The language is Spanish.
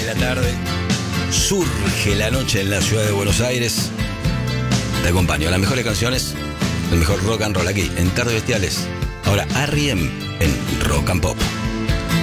la tarde. Surge la noche en la ciudad de Buenos Aires. Te acompaño a las mejores canciones, el mejor rock and roll aquí, en Tardes Bestiales. Ahora R.E.M. en Rock and Pop.